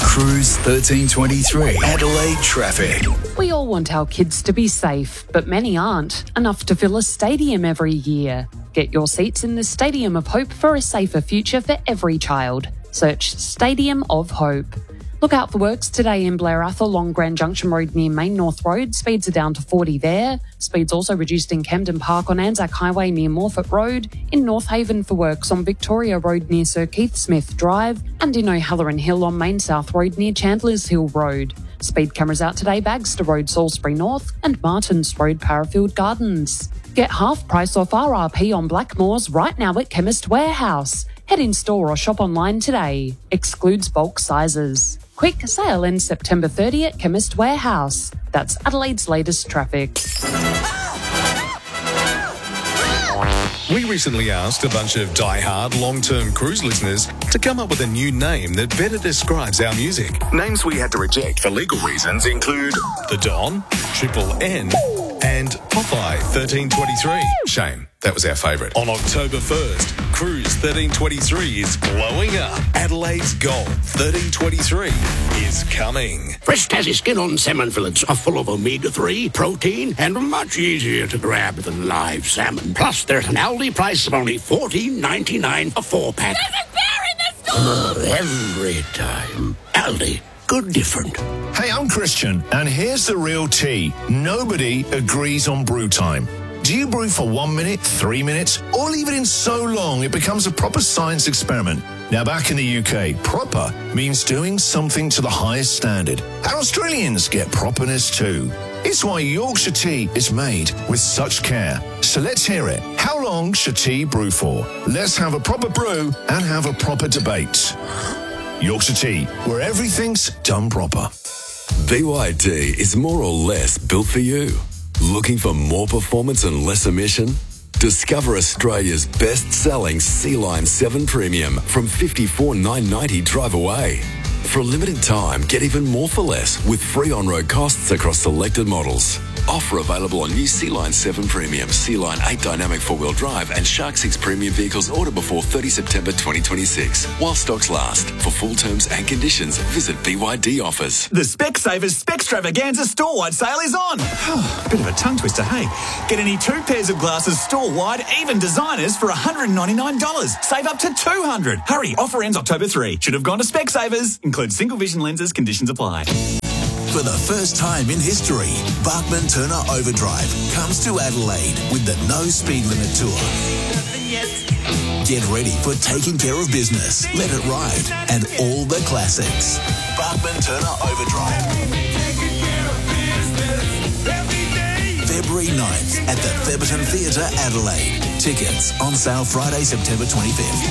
Cruise 1323, Adelaide traffic. We all want our kids to be safe, but many aren't. Enough to fill a stadium every year. Get your seats in the Stadium of Hope for a safer future for every child. Search Stadium of Hope. Look out for works today in Blair Athol along Grand Junction Road near Main North Road. Speeds are down to 40 there. Speeds also reduced in Camden Park on Anzac Highway near Morphett Road. In North Haven for works on Victoria Road near Sir Keith Smith Drive. And in O'Halloran Hill on Main South Road near Chandler's Hill Road. Speed cameras out today, Bagster Road, Salisbury North and Martins Road, Parafield Gardens. Get half price off RRP on Blackmores right now at Chemist Warehouse. Head in store or shop online today. Excludes bulk sizes. Quick sale ends September 30 at Chemist Warehouse. That's Adelaide's latest traffic. We recently asked a bunch of die-hard long-term cruise listeners to come up with a new name that better describes our music. Names we had to reject for legal reasons include The Don, Triple N, and Popeye 1323. Shame, that was our favourite. On October 1st, Cruise 1323 is blowing up. Adelaide's Gold 1323 is coming. Fresh Tassie skin-on salmon fillets are full of omega-3, protein, and much easier to grab than live salmon. Plus, they're at an Aldi price of only $14.99 a 4-pack. There's a bear in the store! Every time. Aldi. Good different. Hey, I'm Christian, and here's the real tea. Nobody agrees on brew time. Do you brew for 1 minute, 3 minutes, or leave it in so long it becomes a proper science experiment? Now, back in the UK, proper means doing something to the highest standard. And Australians get properness too. It's why Yorkshire tea is made with such care. So let's hear it. How long should tea brew for? Let's have a proper brew and have a proper debate. Yorkshire Tea, where everything's done proper. BYD is more or less built for you. Looking for more performance and less emission? Discover Australia's best-selling Sea-Line 7 Premium from $54,990 drive away. For a limited time, get even more for less with free on-road costs across selected models. Offer available on new Sea-Line 7 Premium, Sea-Line 8 Dynamic 4-wheel drive and Shark 6 Premium vehicles ordered before 30 September 2026. While stocks last. For full terms and conditions, visit BYD offers. The Specsavers Spextravaganza store-wide sale is on. Bit of a tongue twister, hey? Get any 2 pairs of glasses store-wide, even designers, for $199. Save up to $200. Hurry, offer ends October 3. Should have gone to Specsavers. Includes single vision lenses, conditions apply. For the first time in history, Bachman Turner Overdrive comes to Adelaide with the No Speed Limit Tour. Get ready for Taking Care of Business, Let It Ride, and all the classics. Bachman Turner Overdrive. February 9th at the Theberton Theatre, Adelaide. Tickets on sale Friday, September 25th.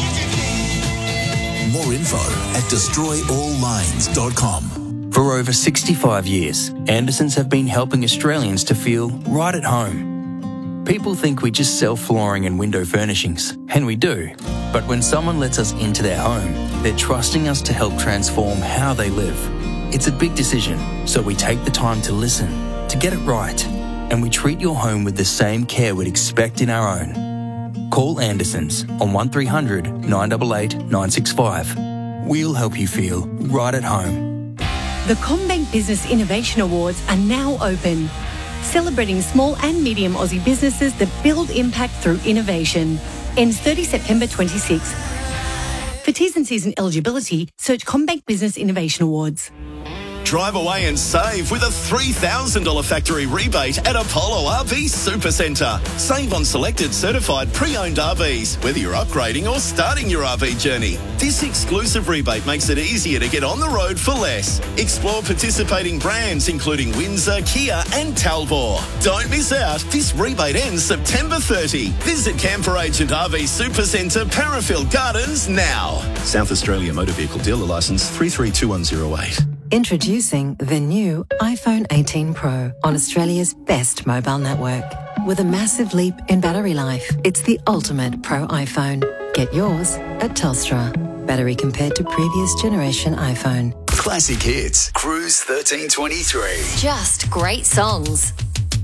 More info at destroyalllines.com. For over 65 years, Andersons have been helping Australians to feel right at home. People think we just sell flooring and window furnishings, and we do. But when someone lets us into their home, they're trusting us to help transform how they live. It's a big decision, so we take the time to listen, to get it right, and we treat your home with the same care we'd expect in our own. Call Andersons on 1300 988 965. We'll help you feel right at home. The CommBank Business Innovation Awards are now open, celebrating small and medium Aussie businesses that build impact through innovation. Ends 30 September 26. For T's and C's and eligibility, search CommBank Business Innovation Awards. Drive away and save with a $3,000 factory rebate at Apollo RV Supercentre. Save on selected certified pre-owned RVs, whether you're upgrading or starting your RV journey. This exclusive rebate makes it easier to get on the road for less. Explore participating brands including Windsor, Kia and Talbot. Don't miss out. This rebate ends September 30. Visit Camper Agent RV Supercentre, Parafield Gardens now. South Australia Motor Vehicle Dealer Licence 332108. Introducing the new iPhone 18 Pro on Australia's best mobile network. With a massive leap in battery life, it's the ultimate Pro iPhone. Get yours at Telstra. Battery compared to previous generation iPhone. Classic hits. Cruise 1323. Just great songs.